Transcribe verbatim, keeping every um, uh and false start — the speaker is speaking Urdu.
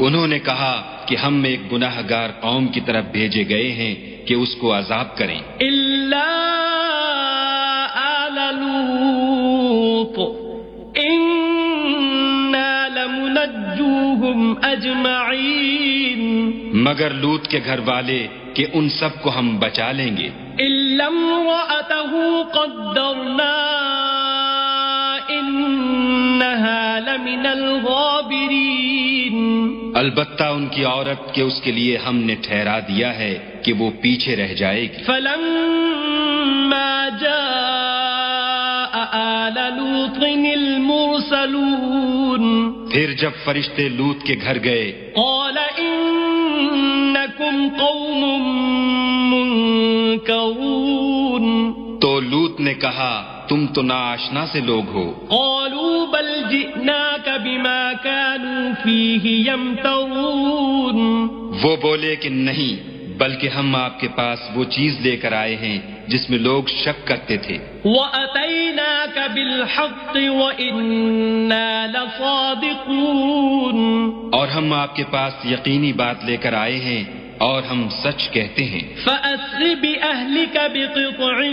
انہوں نے کہا کہ ہم ایک گناہ گار قوم کی طرف بھیجے گئے ہیں کہ اس کو عذاب کریں إلا آل لوط إنا لمنجوهم أجمعين مگر لوط کے گھر والے کہ ان سب کو ہم بچا لیں گے إلا امرأته قدرنا إنها لمن الغابرين البتہ ان کی عورت کہ اس کے لیے ہم نے ٹھہرا دیا ہے کہ وہ پیچھے رہ جائے گی فلما جاء آل لوط المرسلون پھر جب فرشتے لوط کے گھر گئے قال إنكم قوم منكرون تو لوط نے کہا تم تو ناآشنا سے لوگ ہو قالوا بل جئناك بما كانوا فيه يمترون وہ بولے کہ نہیں بلکہ ہم آپ کے پاس وہ چیز لے کر آئے ہیں جس میں لوگ شک کرتے تھے وَأَتَيْنَاكَ بِالْحَقِّ وَإِنَّا لَصَادِقُونَ اور ہم آپ کے پاس یقینی بات لے کر آئے ہیں اور ہم سچ کہتے ہیں فَأَسْرِ بِأَهْلِكَ بِقِطْعٍ